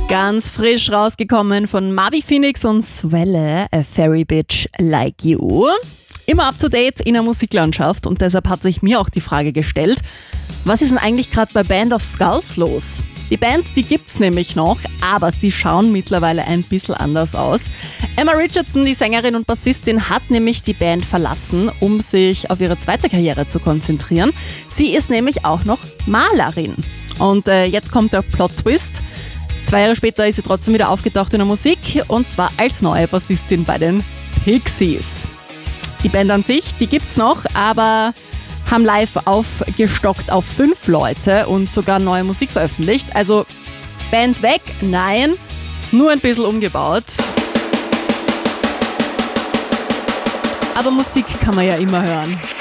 Ganz frisch rausgekommen von Marvi Phoenix und Swelle, A Fairy Bitch Like You. Immer up to date in der Musiklandschaft und deshalb hat sich mir auch die Frage gestellt, was ist denn eigentlich gerade bei Band of Skulls los? Die Band, die gibt's nämlich noch, aber sie schauen mittlerweile ein bisschen anders aus. Emma Richardson, die Sängerin und Bassistin, hat nämlich die Band verlassen, um sich auf ihre zweite Karriere zu konzentrieren. Sie ist nämlich auch noch Malerin. Und jetzt kommt der Plot-Twist. 2 Jahre später ist sie trotzdem wieder aufgetaucht in der Musik und zwar als neue Bassistin bei den Pixies. Die Band an sich, die gibt's noch, aber haben live aufgestockt auf 5 Leute und sogar neue Musik veröffentlicht. Also Band weg? Nein, nur ein bisschen umgebaut. Aber Musik kann man ja immer hören.